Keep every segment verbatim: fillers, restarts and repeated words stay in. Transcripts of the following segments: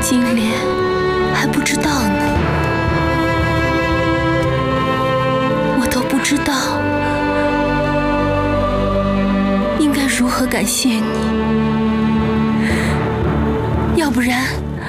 金莲还不知道呢，我都不知道应该如何感谢你，要不然。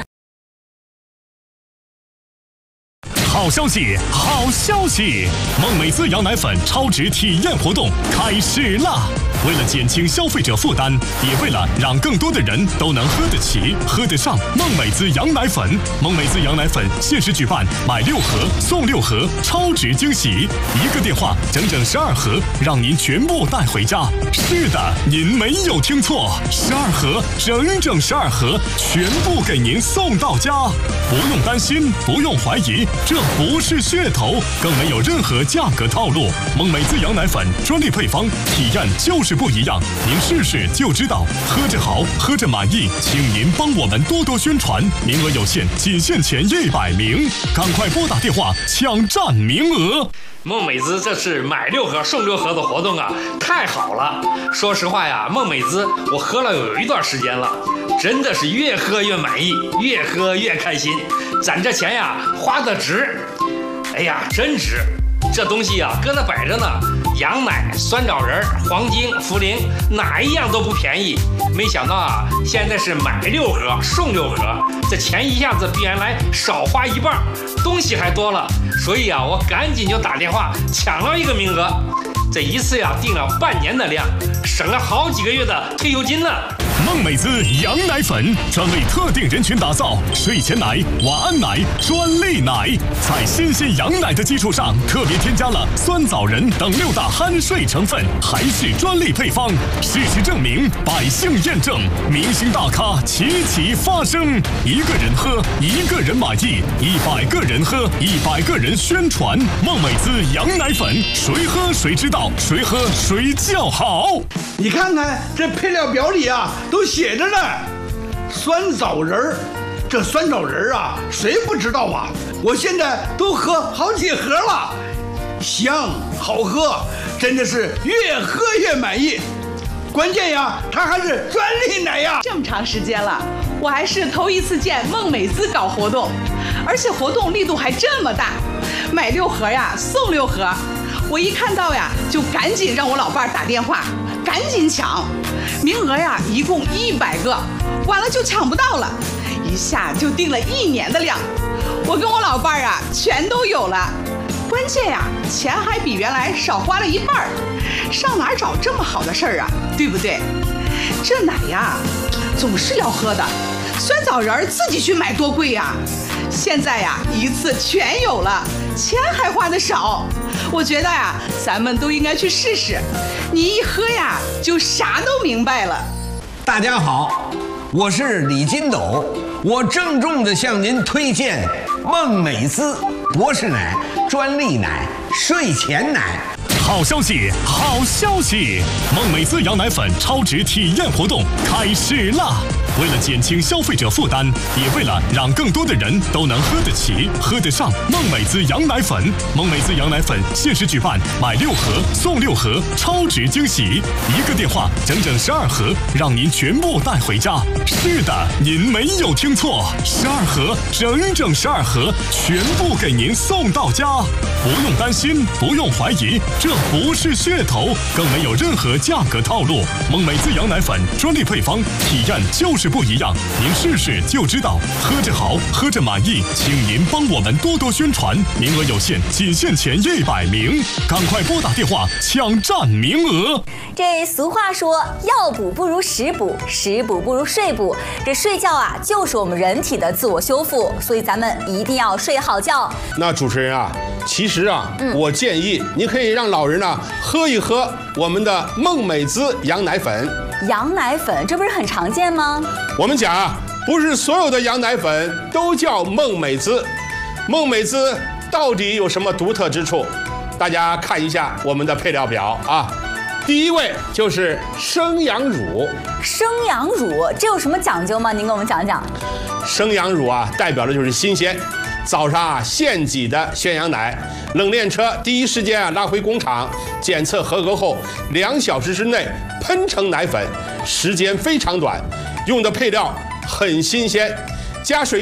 好消息，好消息！梦美滋羊奶粉超值体验活动开始啦！为了减轻消费者负担，也为了让更多的人都能喝得起、喝得上梦美滋羊奶粉，梦美滋羊奶粉限时举办买六盒送六盒超值惊喜，一个电话整整十二盒，让您全部带回家。是的，您没有听错，十二盒，整整十二盒，全部给您送到家，不用担心，不用怀疑，这不是噱头，更没有任何价格套路。梦美滋羊奶粉专利配方，体验就是不一样，您试试就知道。喝着好，喝着满意，请您帮我们多多宣传，名额有限，仅限前一百名，赶快拨打电话抢占名额。 梦美滋这次买六盒送六盒的活动啊，太好了！说实话呀，梦美滋我喝了有一段时间了，真的是越喝越满意，越喝越开心，攒这钱呀花得值。哎呀，真值！这东西呀搁那摆着呢，羊奶、酸枣仁、黄精、茯苓，哪一样都不便宜。没想到啊，现在是买六盒送六盒，这钱一下子比原来少花一半，东西还多了。 所以啊，我赶紧就打电话抢了一个名额，这一次呀订了半年的量，省了好几个月的退休金呢。 梦美滋羊奶粉专为特定人群打造，睡前奶、晚安奶、专利奶，在新鲜羊奶的基础上，特别添加了酸枣仁等六大酣睡成分，还是专利配方。事实证明，百姓验证，明星大咖齐齐发声。一个人喝，一个人满意；一百个人喝，一百个人宣传。梦美滋羊奶粉，谁喝谁知道，谁喝谁叫好。 你看看这配料表里啊。 都写着呢，酸枣仁儿，这酸枣仁儿啊，谁不知道啊？我现在都喝好几盒了，香好喝，真的是越喝越满意。关键呀，它还是专利奶呀！ 这么长时间了，我还是头一次见梦美滋搞活动，而且活动力度还这么大，买六盒呀送六盒。我一看到呀，就赶紧让我老伴儿打电话，赶紧抢。 名额呀，一共一百个，完了就抢不到了，一下就订了一年的量。我跟我老伴儿啊，全都有了。关键呀，钱还比原来少花了一半儿，上哪儿找这么好的事儿啊？对不对？这奶呀，总是要喝的，酸枣仁儿自己去买多贵呀。现在呀，一次全有了，钱还花得少。 我觉得呀，咱们都应该去试试。你一喝呀，就啥都明白了。 大家好，我是李金斗，我郑重地向您推荐梦美滋博士奶专利奶睡前奶。 好消息，好消息！梦美滋羊奶粉超值体验活动开始啦！为了减轻消费者负担，也为了让更多的人都能喝得起、喝得上梦美滋羊奶粉，梦美滋羊奶粉限时举办买六盒送六盒超值惊喜，一个电话整整十二盒，让您全部带回家。是的，您没有听错，十二盒，整整十二盒，全部给您送到家，不用担心，不用怀疑，这不是噱头，更没有任何价格套路。梦美滋羊奶粉专利配方，体验就是不一样，您试试就知道。喝着好，喝着满意，请您帮我们多多宣传，名额有限，仅限前一百名，赶快拨打电话抢占名额。 这俗话说，药补不如食补，食补不如睡补。这睡觉啊，就是我们人体的自我修复，所以咱们一定要睡好觉。 那主持人啊，其实啊，嗯、我建议你可以让老人呢喝一喝我们的梦美滋羊奶粉。 羊奶粉，这不是很常见吗？ 我们讲啊，不是所有的羊奶粉都叫梦美滋。梦美滋到底有什么独特之处？大家看一下我们的配料表啊。第一位就是生羊乳。 生羊乳这有什么讲究吗？您给我们讲讲。 生羊乳啊，代表的就是新鲜。早上啊，现挤的鲜羊奶，冷链车第一时间啊拉回工厂检测合格后，两小时之内喷成奶粉，时间非常短，用的配料很新鲜，加水。